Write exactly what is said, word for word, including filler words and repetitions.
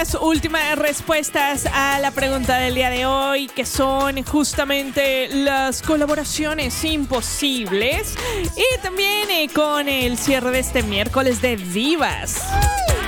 las últimas respuestas a la pregunta del día de hoy, que son justamente las colaboraciones imposibles. Y también eh, con el cierre de este miércoles de divas.